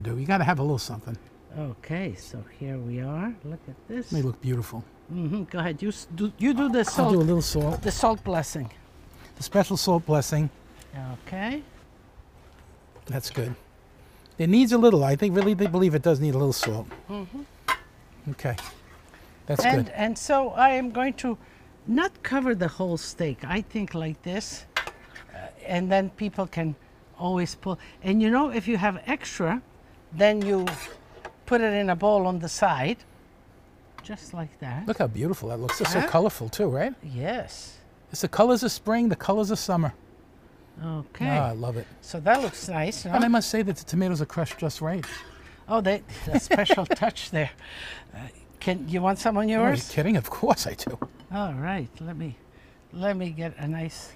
You got to have a little something. Okay, so here we are. Look at this. They look beautiful. Go ahead. You do the salt. I'll do a little salt. The salt blessing. The special salt blessing. Okay. That's good. It needs a little. I think really they believe it does need a little salt. Okay. That's good. And so I am going to not cover the whole steak. I think like this, and then people can always pull. And you know, if you have extra, then you put it in a bowl on the side, just like that. Look how beautiful that looks. It's so colorful too, right? Yes. It's the colors of spring, the colors of summer. Okay. Ah, I love it. So that looks nice. No? And I must say that the tomatoes are crushed just right. Oh, a special touch there. Can you want some on yours? Are you kidding? Of course I do. All right. Let me get a nice.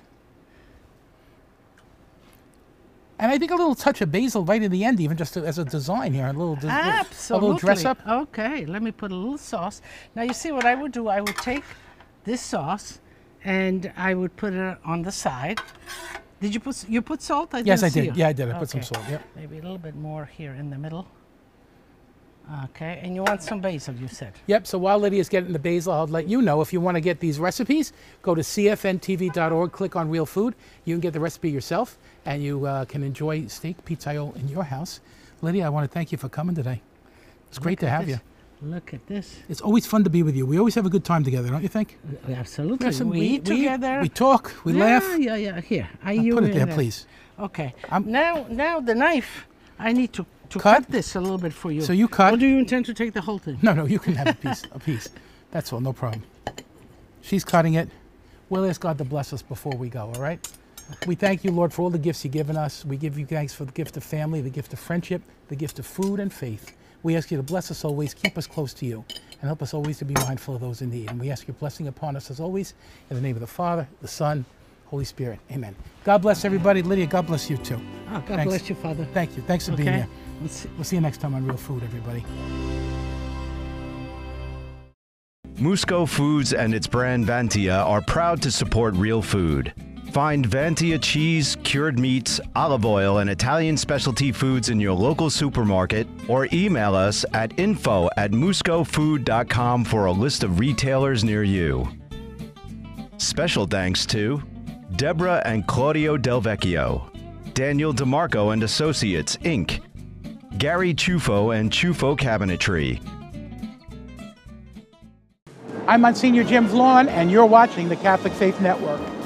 And I think a little touch of basil right at the end, even just as a design here, Absolutely. a little dress up. Okay, let me put a little sauce. Now you see what I would do. I would take this sauce, and I would put it on the side. Did you put salt? Yes, I did. Yeah, I did. I put some salt. Yep. Maybe a little bit more here in the middle. Okay, and you want some basil, you said. Yep, so while Lydia's getting the basil, I'll let you know if you want to get these recipes, go to cfntv.org, click on Real Food. You can get the recipe yourself, and you can enjoy steak pizzaiolo in your house. Lydia, I want to thank you for coming today. It's great to have you. Look at this. It's always fun to be with you. We always have a good time together, don't you think? Absolutely. We eat together. We talk, we laugh. Yeah. Here, put it there, please. Okay. Now the knife, I need to cut? cut this a little bit for you. So you cut. Or do you intend to take the whole thing? No, you can have a piece. That's all, no problem. She's cutting it. We'll ask God to bless us before we go, all right? We thank you, Lord, for all the gifts you've given us. We give you thanks for the gift of family, the gift of friendship, the gift of food and faith. We ask you to bless us always, keep us close to you, and help us always to be mindful of those in need. And we ask your blessing upon us as always, in the name of the Father, the Son, Holy Spirit. Amen. God bless everybody. Lydia, God bless you too. Oh, God bless you, Father. Thank you. Thanks for being here. We'll see you next time on Real Food, everybody. Musco Foods and its brand Vantia are proud to support Real Food. Find Vantia cheese, cured meats, olive oil, and Italian specialty foods in your local supermarket, or email us at info@muscofood.com for a list of retailers near you. Special thanks to Deborah and Claudio Del Vecchio, Daniel DeMarco and Associates, Inc., Gary Chufo and Chufo Cabinetry. I'm Monsignor Jim Vlon, and you're watching the Catholic Faith Network.